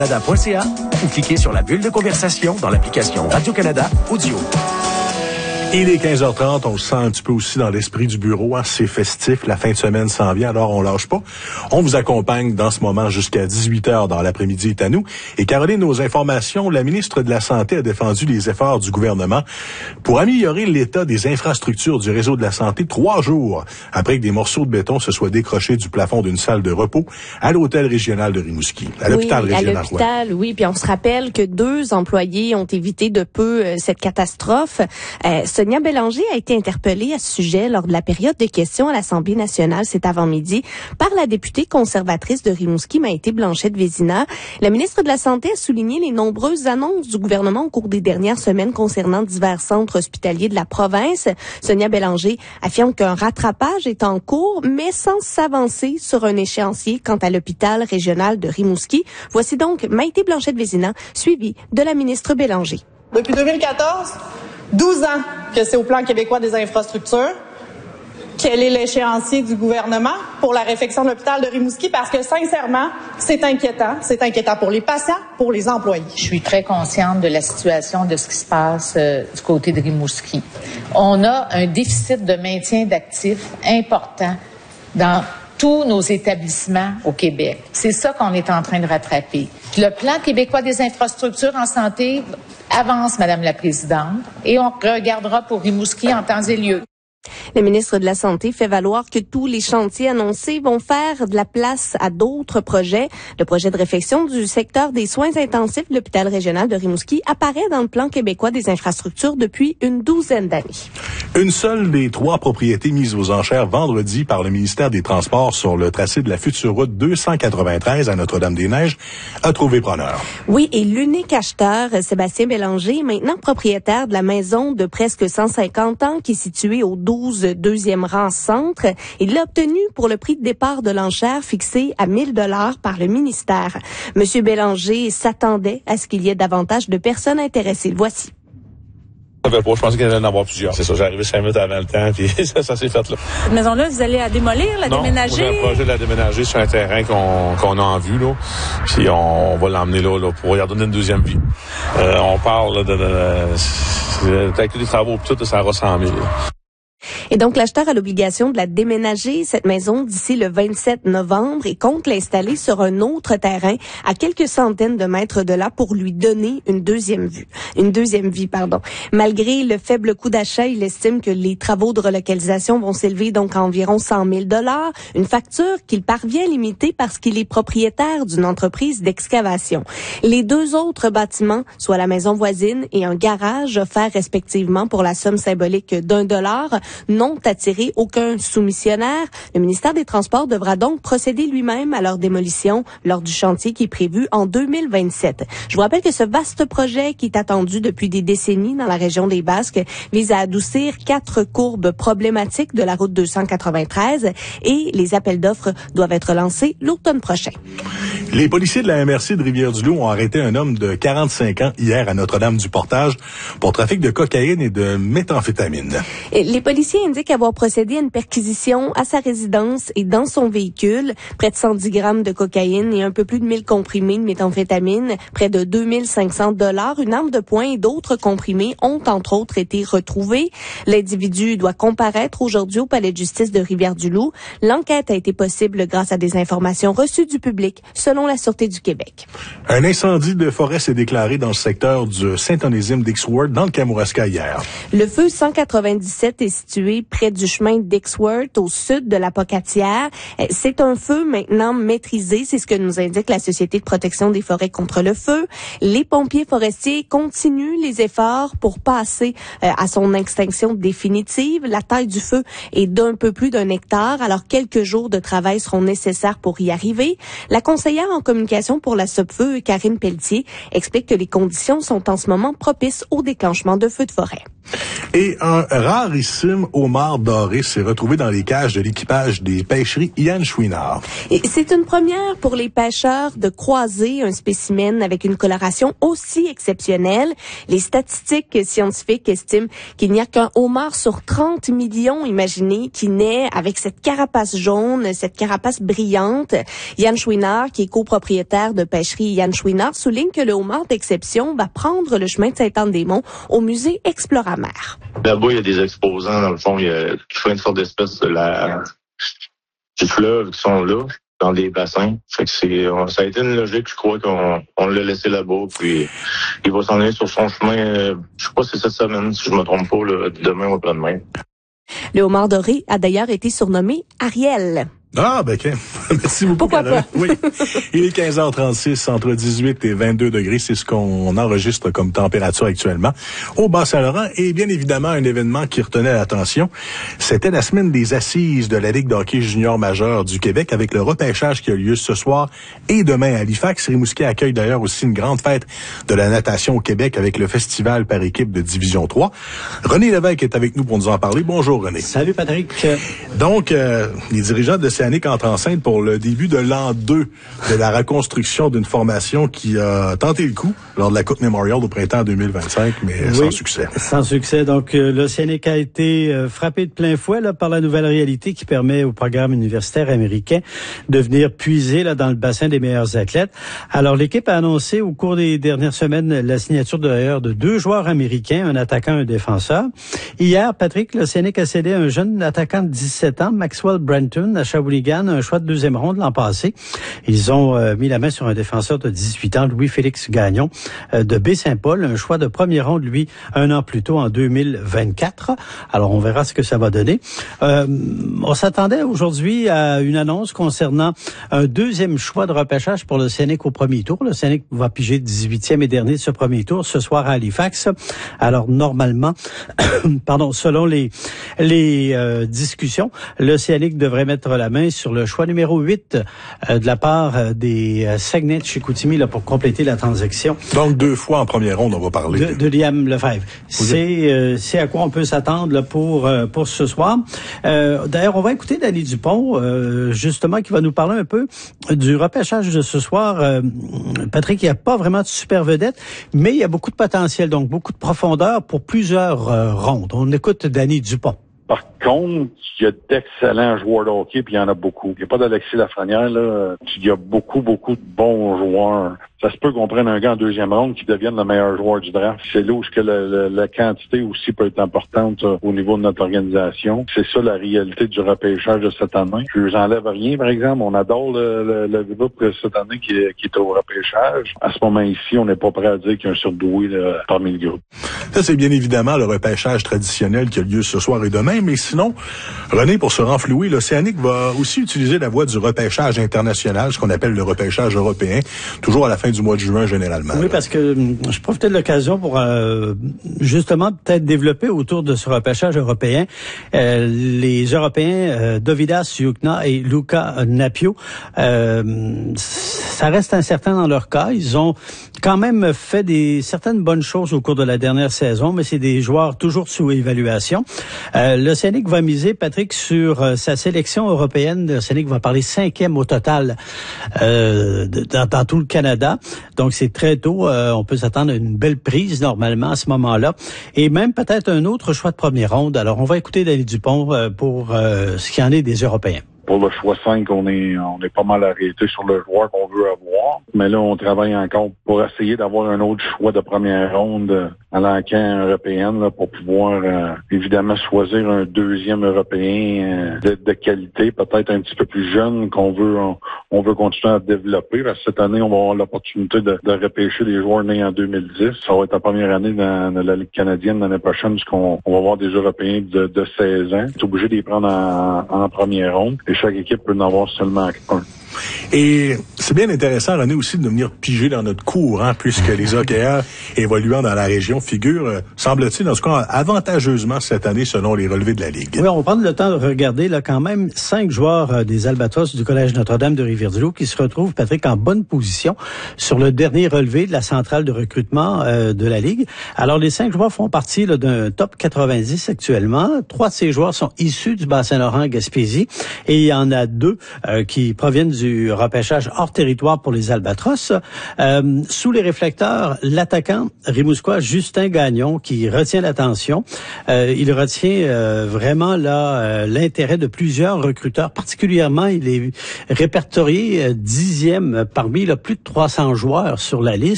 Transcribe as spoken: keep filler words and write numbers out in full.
canada point c a ou cliquez sur la bulle de conversation dans l'application Radio-Canada Audio. Il est quinze heures trente, on le sent un petit peu aussi dans l'esprit du bureau, hein, c'est festif, la fin de semaine s'en vient, alors on lâche pas. On vous accompagne dans ce moment jusqu'à dix-huit heures dans l'après-midi est à nous. Et Caroline, nos informations, la ministre de la Santé a défendu les efforts du gouvernement pour améliorer l'état des infrastructures du réseau de la santé trois jours après que des morceaux de béton se soient décrochés du plafond d'une salle de repos à l'hôtel régional de Rimouski, à l'hôpital oui, régional. À l'hôpital, oui, puis on se rappelle que deux employés ont évité de peu euh, cette catastrophe. Euh, Sonia Bélanger a été interpellée à ce sujet lors de la période de questions à l'Assemblée nationale cet avant-midi par la députée conservatrice de Rimouski, Maïté Blanchette-Vézina. La ministre de la Santé a souligné les nombreuses annonces du gouvernement au cours des dernières semaines concernant divers centres hospitaliers de la province. Sonia Bélanger affirme qu'un rattrapage est en cours, mais sans s'avancer sur un échéancier quant à l'hôpital régional de Rimouski. Voici donc Maïté Blanchette-Vézina, suivie de la ministre Bélanger. Depuis deux mille quatorze, douze ans que c'est au plan québécois des infrastructures. Quel est l'échéancier du gouvernement pour la réfection de l'hôpital de Rimouski? Parce que, sincèrement, c'est inquiétant. C'est inquiétant pour les patients, pour les employés. Je suis très consciente de la situation, de ce qui se passe euh, du côté de Rimouski. On a un déficit de maintien d'actifs important dans tous nos établissements au Québec. C'est ça qu'on est en train de rattraper. Le plan québécois des infrastructures en santé avance, Madame la Présidente, et on regardera pour Rimouski en temps et lieu. Le ministre de la Santé fait valoir que tous les chantiers annoncés vont faire de la place à d'autres projets. Le projet de réfection du secteur des soins intensifs de l'hôpital régional de Rimouski apparaît dans le plan québécois des infrastructures depuis une douzaine d'années. Une seule des trois propriétés mises aux enchères vendredi par le ministère des Transports sur le tracé de la future route deux cent quatre-vingt-treize à Notre-Dame-des-Neiges a trouvé preneur. Oui, et l'unique acheteur, Sébastien Bélanger, maintenant propriétaire de la maison de presque cent cinquante ans qui est située au douze deuxième rang centre, il l'a obtenu pour le prix de départ de l'enchère fixé à mille dollars par le ministère. Monsieur Bélanger s'attendait à ce qu'il y ait davantage de personnes intéressées. Voici. Je pensais qu'il allait en avoir plusieurs. C'est ça, j'arrivais cinq minutes avant le temps, puis ça, ça s'est fait là. Cette maison-là, vous allez la démolir, la non, déménager? Non, j'ai un projet de la déménager sur un terrain qu'on qu'on a en vue, là. Puis on, on va l'emmener là, là pour y redonner une deuxième vie. Euh, on parle là, de... de, de avec tous les travaux et tout, ça va cent mille. Et donc, l'acheteur a l'obligation de la déménager, cette maison, d'ici le vingt-sept novembre et compte l'installer sur un autre terrain à quelques centaines de mètres de là pour lui donner une deuxième vue. Une deuxième vie, pardon. Malgré le faible coût d'achat, il estime que les travaux de relocalisation vont s'élever donc à environ cent mille dollars, une facture qu'il parvient à limiter parce qu'il est propriétaire d'une entreprise d'excavation. Les deux autres bâtiments, soit la maison voisine et un garage offerts respectivement pour la somme symbolique d'un dollar, n'ont attiré aucun soumissionnaire. Le ministère des Transports devra donc procéder lui-même à leur démolition lors du chantier qui est prévu en deux mille vingt-sept. Je vous rappelle que ce vaste projet qui est attendu depuis des décennies dans la région des Basques vise à adoucir quatre courbes problématiques de la route deux cent quatre-vingt-treize et les appels d'offres doivent être lancés l'automne prochain. Les policiers de la M R C de Rivière-du-Loup ont arrêté un homme de quarante-cinq ans hier à Notre-Dame-du-Portage pour trafic de cocaïne et de méthamphétamine. Les policiers indiquent avoir procédé à une perquisition à sa résidence et dans son véhicule. Près de cent dix grammes de cocaïne et un peu plus de mille comprimés de méthamphétamine, près de deux mille cinq cents dollars, une arme de poing et d'autres comprimés ont entre autres été retrouvés. L'individu doit comparaître aujourd'hui au palais de justice de Rivière-du-Loup. L'enquête a été possible grâce à des informations reçues du public, selon la Sûreté du Québec. Un incendie de forêt s'est déclaré dans le secteur du Saint-Onésime d'Ixworth, dans le Kamouraska hier. Le feu cent quatre-vingt-dix-sept est situé près du chemin d'Ixworth, au sud de la Pocatière. C'est un feu maintenant maîtrisé, c'est ce que nous indique la Société de protection des forêts contre le feu. Les pompiers forestiers continuent les efforts pour passer euh, à son extinction définitive. La taille du feu est d'un peu plus d'un hectare, alors quelques jours de travail seront nécessaires pour y arriver. La conseillère en communication pour la Sopfeu, Karine Pelletier, explique que les conditions sont en ce moment propices au déclenchement de feux de forêt. Et un rarissime homard doré s'est retrouvé dans les cages de l'équipage des pêcheries Ian Chouinard. Et c'est une première pour les pêcheurs de croiser un spécimen avec une coloration aussi exceptionnelle. Les statistiques scientifiques estiment qu'il n'y a qu'un homard sur trente millions, imaginez, qui naît avec cette carapace jaune, cette carapace brillante. Ian Chouinard, qui est copropriétaire de pêcherie Ian Chouinard, souligne que le homard d'exception va prendre le chemin de Sainte-Anne-des-Monts au musée Exploramer. Là-bas, il y a des exposants, dans le fond, il y a qui font une sorte d'espèce de la du fleuve qui sont là, dans des bassins. Fait que c'est, ça a été une logique, je crois qu'on on l'a laissé là-bas, puis il va s'en aller sur son chemin, euh, je sais pas si c'est cette semaine, si je me trompe pas, là, demain ou après-demain. Le homard doré a d'ailleurs été surnommé Ariel. Ah, ben, okay. Merci beaucoup, Pourquoi Caroline. pas? Oui. Il est quinze heures trente-six, entre dix-huit et vingt-deux degrés. C'est ce qu'on enregistre comme température actuellement au Bas-Saint-Laurent. Et bien évidemment, un événement qui retenait l'attention, c'était la semaine des assises de la Ligue de hockey junior majeur du Québec avec le repêchage qui a lieu ce soir et demain à Halifax. Rimouski accueille d'ailleurs aussi une grande fête de la natation au Québec avec le festival par équipe de Division trois. René Lévesque est avec nous pour nous en parler. Bonjour, René. Salut, Patrick. Donc, euh, les dirigeants de Océanique entrent en scène pour le début de l'an deux de la reconstruction d'une formation qui a tenté le coup lors de la Coupe Memorial au printemps deux mille vingt-cinq, mais oui, sans succès. Sans succès. Donc, euh, l'Océanique a été euh, frappé de plein fouet là, par la nouvelle réalité qui permet au programme universitaire américain de venir puiser là, dans le bassin des meilleurs athlètes. Alors, l'équipe a annoncé au cours des dernières semaines la signature d'ailleurs de deux joueurs américains, un attaquant et un défenseur. Hier, Patrick, l'Océanique a cédé un jeune attaquant de dix-sept ans, Maxwell Brenton, à Shawinigan, un choix de deuxième ronde l'an passé. Ils ont euh, mis la main sur un défenseur de dix-huit ans, Louis-Félix Gagnon, euh, de Baie-Saint-Paul, un choix de première ronde, lui, un an plus tôt, en deux mille vingt-quatre. Alors, on verra ce que ça va donner. Euh, on s'attendait aujourd'hui à une annonce concernant un deuxième choix de repêchage pour l'Océanique au premier tour. L'Océanique va piger dix-huitième et dernier de ce premier tour ce soir à Halifax. Alors, normalement, pardon, selon les, les euh, discussions, l'Océanique devrait mettre la main sur le choix numéro huit euh, de la part euh, des euh, Saguenay de Chicoutimi là, pour compléter la transaction. Donc, deux fois en première ronde, on va parler. De, de Liam Lefebvre. C'est, euh, c'est à quoi on peut s'attendre là, pour, euh, pour ce soir. Euh, d'ailleurs, on va écouter Danny Dupont, euh, justement, qui va nous parler un peu du repêchage de ce soir. Euh, Patrick, il n'y a pas vraiment de super vedette, mais il y a beaucoup de potentiel, donc beaucoup de profondeur pour plusieurs euh, rondes. On écoute Danny Dupont. Par contre, il y a d'excellents joueurs de hockey, puis il y en a beaucoup. Il n'y a pas d'Alexis Lafrenière, là. Il y a beaucoup, beaucoup de bons joueurs. Ça se peut qu'on prenne un gars en deuxième ronde qui devienne le meilleur joueur du draft. C'est là où que la, la, la quantité aussi peut être importante uh, au niveau de notre organisation. C'est ça la réalité du repêchage de cette année. Je vous enlève rien, par exemple. On adore le, le, le groupe cette année qui est, qui est au repêchage. À ce moment-ci, on n'est pas prêt à dire qu'il y a un surdoué là, parmi le groupe. Ça, c'est bien évidemment le repêchage traditionnel qui a lieu ce soir et demain. Mais sinon, René, pour se renflouer, l'Océanique va aussi utiliser la voie du repêchage international, ce qu'on appelle le repêchage européen, toujours à la fin du mois de juin généralement. Oui, là. Parce que je profitais de l'occasion pour euh, justement peut-être développer autour de ce repêchage européen euh, les Européens euh, Dovidas Yukna et Luca Napio. Euh, ça reste incertain dans leur cas. Ils ont quand même fait des certaines bonnes choses au cours de la dernière saison, mais c'est des joueurs toujours sous évaluation. Euh, L'Océanique va miser, Patrick, sur euh, sa sélection européenne. L'Océanique va parler cinquième au total euh, dans, dans tout le Canada. Donc, c'est très tôt. Euh, on peut s'attendre à une belle prise, normalement, à ce moment-là. Et même peut-être un autre choix de première ronde. Alors, on va écouter Danny Dupont euh, pour euh, ce qu'il en est des Européens. Pour le choix cinq, on est on est pas mal arrêté sur le joueur qu'on veut avoir. Mais là, on travaille encore pour essayer d'avoir un autre choix de première ronde à l'enquête européenne là, pour pouvoir euh, évidemment choisir un deuxième Européen euh, de, de qualité, peut-être un petit peu plus jeune qu'on veut on, on veut continuer à développer. Parce que cette année, on va avoir l'opportunité de, de repêcher les joueurs nés en deux mille dix. Ça va être la première année dans, dans la Ligue canadienne l'année prochaine, puisqu'on on va avoir des Européens de, de seize ans. On est obligé de les prendre en, en première ronde. Et chaque équipe peut en avoir seulement un. Et c'est bien intéressant, René, aussi de venir piger dans notre courant, puisque les hockeyeurs évoluant dans la région figurent, euh, semble-t-il, en tout cas, avantageusement cette année, selon les relevés de la Ligue. Oui, on va prendre le temps de regarder là quand même cinq joueurs euh, des Albatros du Collège Notre-Dame de Rivière-du-Loup qui se retrouvent, Patrick, en bonne position sur le dernier relevé de la centrale de recrutement euh, de la Ligue. Alors, les cinq joueurs font partie là, d'un top quatre-vingt-dix actuellement. Trois de ces joueurs sont issus du Bas-Saint-Laurent Gaspésie et il y en a deux euh, qui proviennent du repêchage hors territoire pour les Albatros. Euh, sous les réflecteurs, l'attaquant rimouskois Justin Gagnon qui retient l'attention. Euh, il retient euh, vraiment là euh, l'intérêt de plusieurs recruteurs. Particulièrement, il est répertorié euh, dixième parmi là, plus de trois cents joueurs sur la liste.